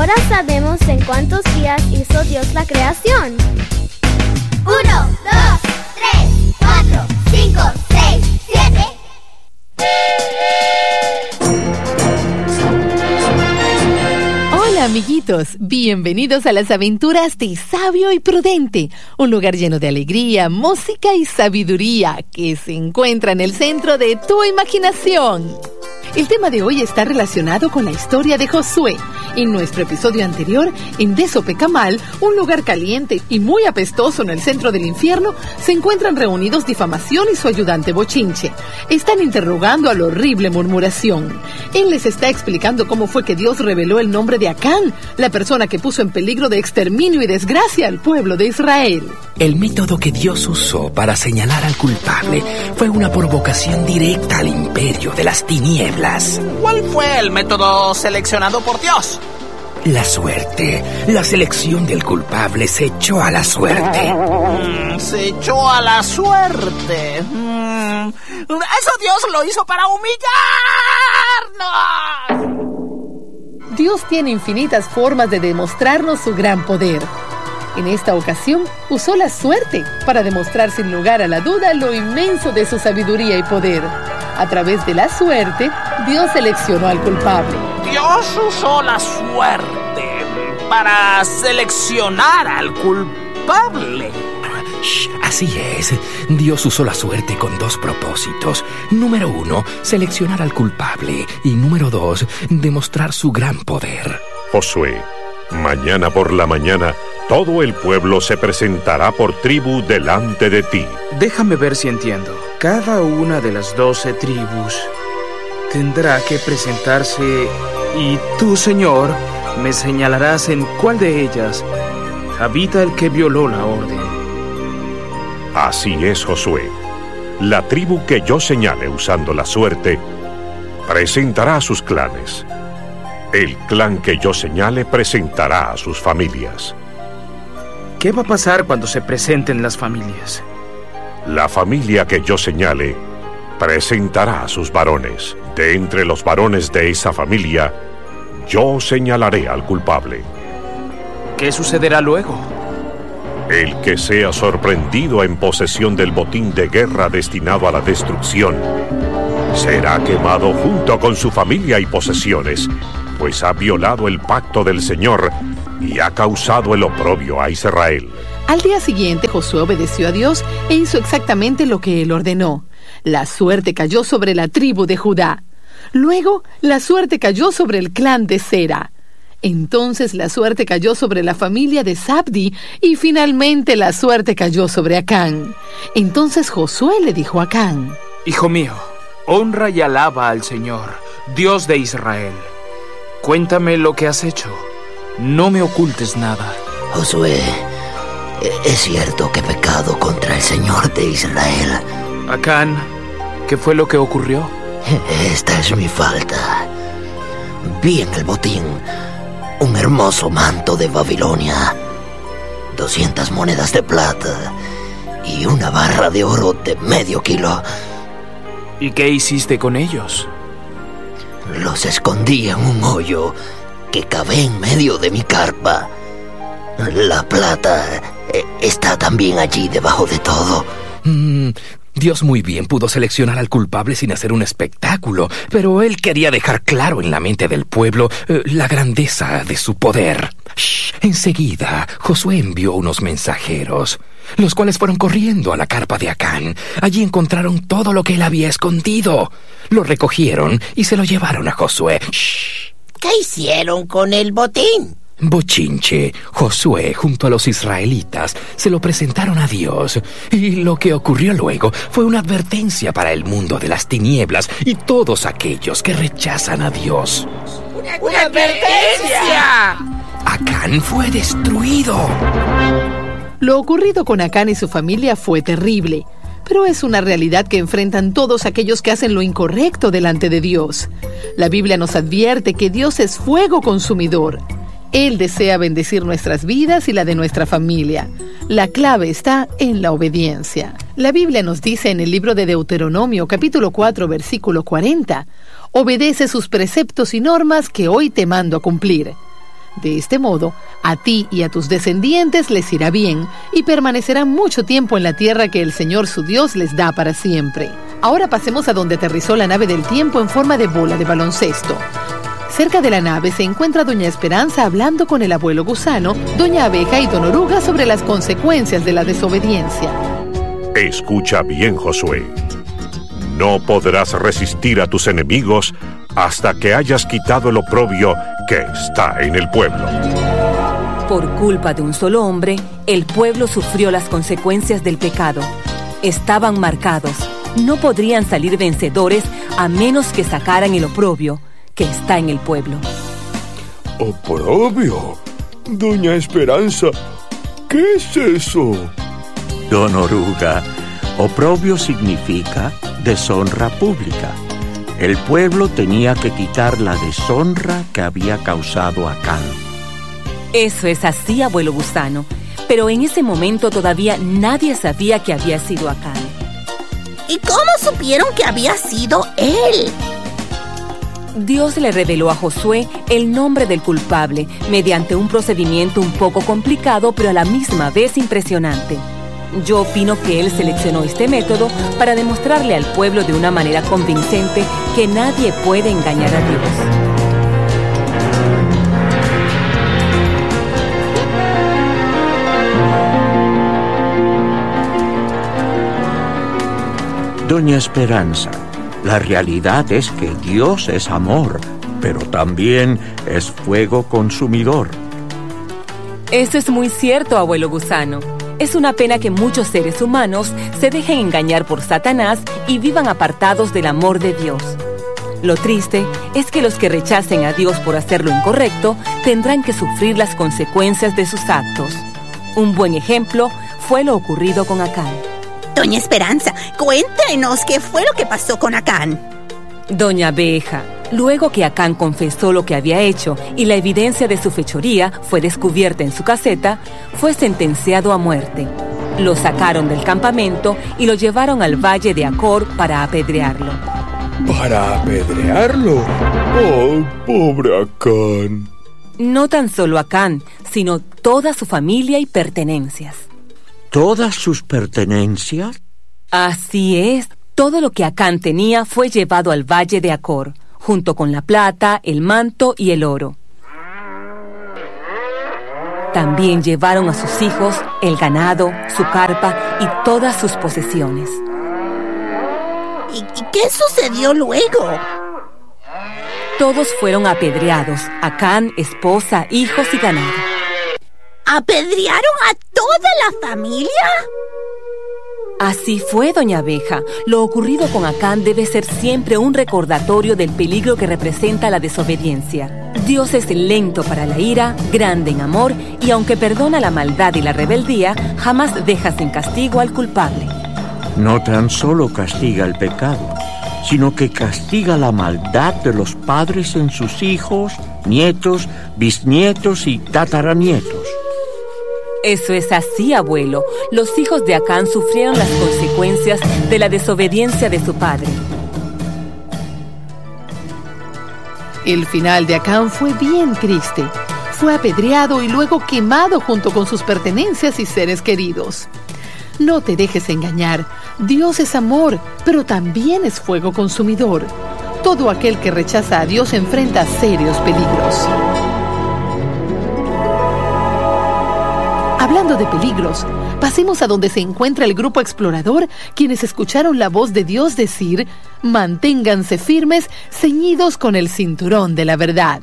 Ahora sabemos en cuántos días hizo Dios la creación. 1, 2, 3, 4, 5, 6, 7. Hola amiguitos, bienvenidos a las aventuras de Sabio y Prudente, un lugar lleno de alegría, música y sabiduría que se encuentra en el centro de tu imaginación. El tema de hoy está relacionado con la historia de Josué. En nuestro episodio anterior, en Desopecamal, un lugar caliente y muy apestoso en el centro del infierno, se encuentran reunidos Difamación y su ayudante Bochinche. Están interrogando a la horrible murmuración. Él les está explicando cómo fue que Dios reveló el nombre de Acán, la persona que puso en peligro de exterminio y desgracia al pueblo de Israel. El método que Dios usó para señalar al culpable fue una provocación directa al imperio de las tinieblas. ¿Cuál fue el método seleccionado por Dios? La suerte. La selección del culpable se echó a la suerte. Se echó a la suerte. Eso Dios lo hizo para humillarnos. Dios tiene infinitas formas de demostrarnos su gran poder. En esta ocasión, usó la suerte para demostrar sin lugar a la duda lo inmenso de su sabiduría y poder. A través de la suerte, Dios seleccionó al culpable. Dios usó la suerte para seleccionar al culpable. Así es. Dios usó la suerte con dos propósitos. Número 1, seleccionar al culpable. Y número 2, demostrar su gran poder. Josué, mañana por la mañana, todo el pueblo se presentará por tribu delante de ti. Déjame ver si entiendo. Cada una de las 12 tribus tendrá que presentarse y tú, Señor, me señalarás en cuál de ellas habita el que violó la orden. Así es, Josué. La tribu que yo señale usando la suerte presentará a sus clanes. El clan que yo señale presentará a sus familias. ¿Qué va a pasar cuando se presenten las familias? La familia que yo señale presentará a sus varones. De entre los varones de esa familia, yo señalaré al culpable. ¿Qué sucederá luego? El que sea sorprendido en posesión del botín de guerra destinado a la destrucción será quemado junto con su familia y posesiones, pues ha violado el pacto del Señor y ha causado el oprobio a Israel. Al día siguiente, Josué obedeció a Dios e hizo exactamente lo que él ordenó. La suerte cayó sobre la tribu de Judá. Luego, la suerte cayó sobre el clan de Sera. Entonces la suerte cayó sobre la familia de Zabdi y finalmente la suerte cayó sobre Acán. Entonces Josué le dijo a Acán: Hijo mío, honra y alaba al Señor, Dios de Israel. Cuéntame lo que has hecho. No me ocultes nada. Josué, es cierto que he pecado contra el Señor de Israel. Acán, ¿qué fue lo que ocurrió? Esta es mi falta. Vi en el botín un hermoso manto de Babilonia, 200 monedas de plata y una barra de oro de medio kilo. ¿Y qué hiciste con ellos? Los escondí en un hoyo que cavé en medio de mi carpa. La plata está también allí debajo de todo. Dios muy bien pudo seleccionar al culpable sin hacer un espectáculo, pero él quería dejar claro en la mente del pueblo la grandeza de su poder. Enseguida, Josué envió unos mensajeros, los cuales fueron corriendo a la carpa de Acán. Allí encontraron todo lo que él había escondido. Lo recogieron y se lo llevaron a Josué. ¿Qué hicieron con el botín? Bochinche, Josué, junto a los israelitas, se lo presentaron a Dios. Y lo que ocurrió luego fue una advertencia para el mundo de las tinieblas y todos aquellos que rechazan a Dios. ¡Una advertencia! Acán fue destruido. Lo ocurrido con Acán y su familia fue terrible, pero es una realidad que enfrentan todos aquellos que hacen lo incorrecto delante de Dios. La Biblia nos advierte que Dios es fuego consumidor. Él desea bendecir nuestras vidas y la de nuestra familia. La clave está en la obediencia. La Biblia nos dice en el libro de Deuteronomio, capítulo 4, versículo 40, «Obedece sus preceptos y normas que hoy te mando a cumplir». De este modo, a ti y a tus descendientes les irá bien y permanecerán mucho tiempo en la tierra que el Señor su Dios les da para siempre. Ahora pasemos a donde aterrizó la nave del tiempo en forma de bola de baloncesto. Cerca de la nave se encuentra Doña Esperanza hablando con el abuelo gusano, Doña Abeja y Don Oruga sobre las consecuencias de la desobediencia. Escucha bien, Josué. No podrás resistir a tus enemigos hasta que hayas quitado el oprobio que está en el pueblo. Por culpa de un solo hombre, el pueblo sufrió las consecuencias del pecado. Estaban marcados. No podrían salir vencedores a menos que sacaran el oprobio que está en el pueblo. ¿Oprobio? Doña Esperanza, ¿qué es eso? Don Oruga, oprobio significa deshonra pública. El pueblo tenía que quitar la deshonra que había causado Acán. Eso es así, abuelo gusano. Pero en ese momento todavía nadie sabía que había sido Acán. ¿Y cómo supieron que había sido él? Dios le reveló a Josué el nombre del culpable mediante un procedimiento un poco complicado, pero a la misma vez impresionante. Yo opino que él seleccionó este método para demostrarle al pueblo de una manera convincente que nadie puede engañar a Dios. Doña Esperanza, la realidad es que Dios es amor, pero también es fuego consumidor. Eso es muy cierto, abuelo gusano. Es una pena que muchos seres humanos se dejen engañar por Satanás y vivan apartados del amor de Dios. Lo triste es que los que rechacen a Dios por hacer lo incorrecto tendrán que sufrir las consecuencias de sus actos. Un buen ejemplo fue lo ocurrido con Acán. Doña Esperanza, cuéntenos qué fue lo que pasó con Acán. Doña Abeja, luego que Acán confesó lo que había hecho y la evidencia de su fechoría fue descubierta en su caseta, fue sentenciado a muerte. Lo sacaron del campamento y lo llevaron al valle de Acor para apedrearlo. ¿Para apedrearlo? ¡Oh, pobre Acán! No tan solo Acán, sino toda su familia y pertenencias. ¿Todas sus pertenencias? Así es. Todo lo que Acán tenía fue llevado al valle de Acor, junto con la plata, el manto y el oro. También llevaron a sus hijos, el ganado, su carpa y todas sus posesiones. ¿Y qué sucedió luego? Todos fueron apedreados, Acán, esposa, hijos y ganado. ¿Apedrearon a toda la familia? Así fue, doña Abeja. Lo ocurrido con Acán debe ser siempre un recordatorio del peligro que representa la desobediencia. Dios es lento para la ira, grande en amor, y aunque perdona la maldad y la rebeldía, jamás deja sin castigo al culpable. No tan solo castiga el pecado, sino que castiga la maldad de los padres en sus hijos, nietos, bisnietos y tataranietos. Eso es así, abuelo. Los hijos de Acán sufrieron las consecuencias de la desobediencia de su padre. El final de Acán fue bien triste. Fue apedreado y luego quemado junto con sus pertenencias y seres queridos. No te dejes engañar. Dios es amor, pero también es fuego consumidor. Todo aquel que rechaza a Dios enfrenta serios peligros. Hablando de peligros, pasemos a donde se encuentra el grupo explorador, quienes escucharon la voz de Dios decir: manténganse firmes, ceñidos con el cinturón de la verdad.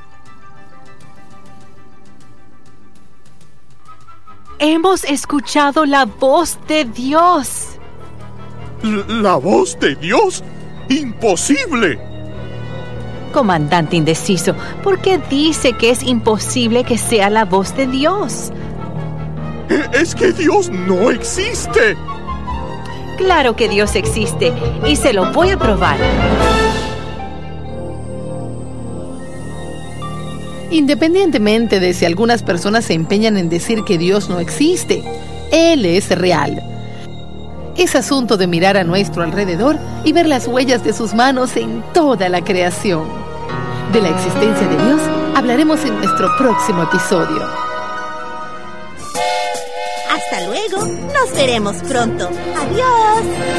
Hemos escuchado la voz de Dios. ¿La voz de Dios? ¡Imposible! Comandante indeciso, ¿por qué dice que es imposible que sea la voz de Dios? ¡Es que Dios no existe! Claro que Dios existe, y se lo voy a probar. Independientemente de si algunas personas se empeñan en decir que Dios no existe, Él es real. Es asunto de mirar a nuestro alrededor y ver las huellas de sus manos en toda la creación. De la existencia de Dios, Hablaremos en nuestro próximo episodio. Hasta luego. Nos veremos pronto. Adiós.